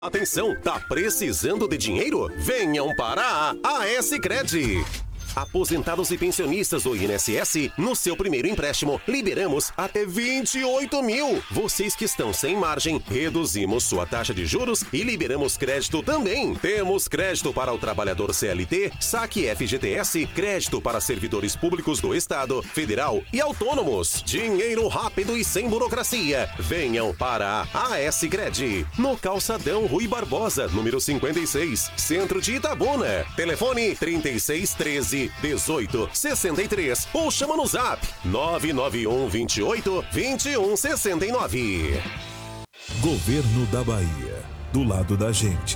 Atenção, tá precisando de dinheiro? Venham para a AS Cred. Aposentados e pensionistas do INSS, no seu primeiro empréstimo, liberamos até 28 mil. Vocês que estão sem margem, reduzimos sua taxa de juros e liberamos crédito também. Temos crédito para o trabalhador CLT, saque FGTS, crédito para servidores públicos do Estado, Federal e autônomos. Dinheiro rápido e sem burocracia. Venham para a AS Cred. No Calçadão Rui Barbosa, número 56, Centro de Itabuna. Telefone 3613 1863 ou chama no Zap 991 28 21 69. Governo da Bahia, do lado da gente.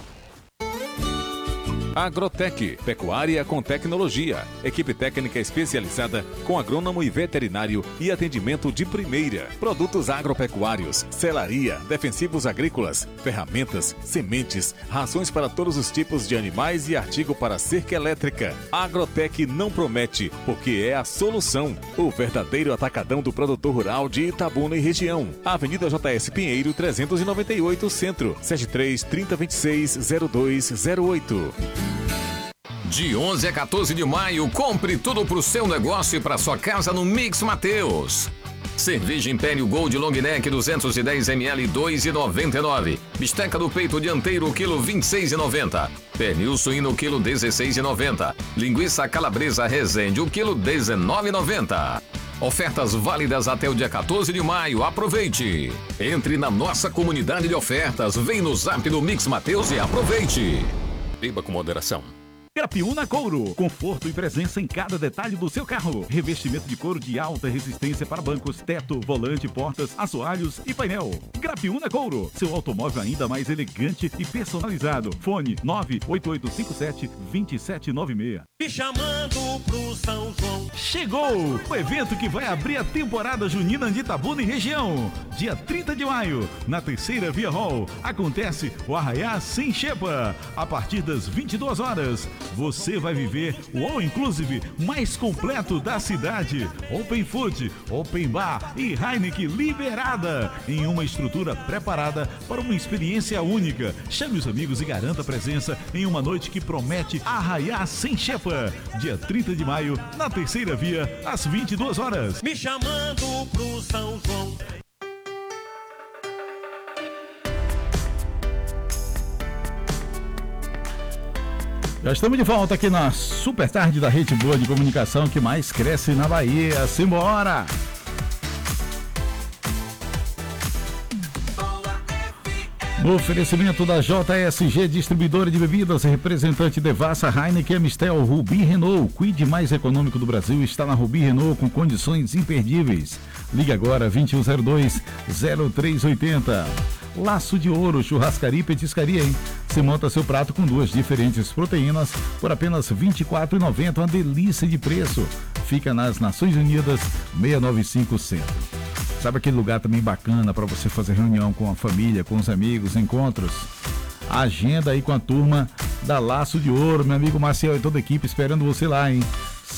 Agrotec, pecuária com tecnologia, equipe técnica especializada com agrônomo e veterinário e atendimento de primeira. Produtos agropecuários, selaria, defensivos agrícolas, ferramentas, sementes, rações para todos os tipos de animais e artigo para cerca elétrica. Agrotec não promete, porque é a solução. O verdadeiro atacadão do produtor rural de Itabuna e região. Avenida JS Pinheiro 398 Centro, 73 3026 0208. De 11 a 14 de maio, compre tudo pro seu negócio e pra sua casa no Mix Mateus. Cerveja Império Gold Long Neck 210 ml 2,99. Bisteca do peito dianteiro quilo 26,90. Pernil suíno quilo 16,90. Linguiça calabresa Resende o quilo 19,90. Ofertas válidas até o dia 14 de maio. Aproveite! Entre na nossa comunidade de ofertas. Vem no Zap do Mix Mateus e aproveite! Beba com moderação. Grapiúna Couro, conforto e presença em cada detalhe do seu carro. Revestimento de couro de alta resistência para bancos, teto, volante, portas, assoalhos e painel. Grapiúna Couro, seu automóvel ainda mais elegante e personalizado. Fone 98857-2796. Me chamando pro São João. Chegou o evento que vai abrir a temporada junina de Itabuna e região. Dia 30 de maio, na terceira Via Hall, acontece o Arraiá Sem Xepa. A partir das 22 horas. Você vai viver o All Inclusive mais completo da cidade. Open Food, Open Bar e Heineken liberada em uma estrutura preparada para uma experiência única. Chame os amigos e garanta a presença em uma noite que promete arraiar sem chepa. Dia 30 de maio, na terceira via, às 22 horas. Me chamando pro São João. Já estamos de volta aqui na Super Tarde da Rede Boa de Comunicação que mais cresce na Bahia. Simbora! No oferecimento da JSG Distribuidora de Bebidas, representante Devassa, Heineken, Amistel, Rubi Renault. Cuide mais econômico do Brasil está na Rubi Renault com condições imperdíveis. Ligue agora 2102-0380. Laço de Ouro, churrascaria e petiscaria, hein? Você monta seu prato com duas diferentes proteínas por apenas R$ 24,90, uma delícia de preço. Fica nas Nações Unidas, 695 Centro. Sabe aquele lugar também bacana para você fazer reunião com a família, com os amigos, encontros? Agenda aí com a turma da Laço de Ouro, meu amigo Marcel e toda a equipe esperando você lá, hein?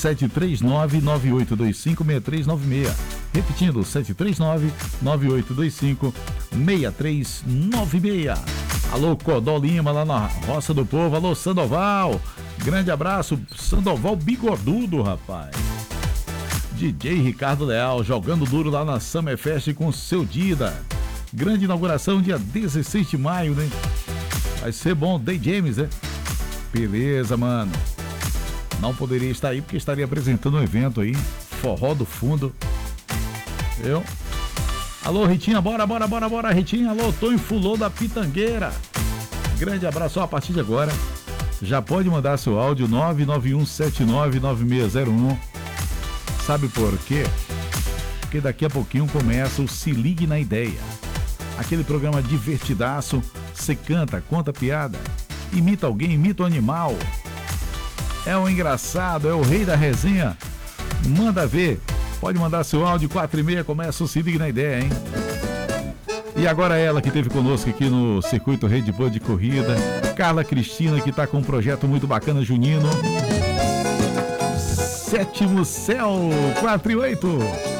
739-9825-6396. Repetindo, 739-9825-6396. Alô, Codó Lima, lá na Roça do Povo. Alô, Sandoval. Grande abraço, Sandoval bigodudo, rapaz. DJ Ricardo Leal, jogando duro lá na Summer Fest com seu Dida. Grande inauguração, dia 16 de maio, né? Vai ser bom, Day James, né? Beleza, mano. Não poderia estar aí porque estaria apresentando um evento aí. Forró do Fundo. Eu. Alô, Ritinha, bora, Ritinha. Alô, Tonho Fulô da Pitangueira. Grande abraço, a partir de agora. Já pode mandar seu áudio 991799601. Sabe por quê? Porque daqui a pouquinho começa o Se Ligue na Ideia. Aquele programa divertidaço. Você canta, conta piada, imita alguém, imita um animal. É um engraçado, é o rei da resenha. Manda ver. Pode mandar seu áudio, 4h30, começa o Se Ligue na Ideia, hein? E agora ela que esteve conosco aqui no Circuito Rede Boa de Corrida, Carla Cristina, que está com um projeto muito bacana, junino. Sétimo Céu, 4 e 8.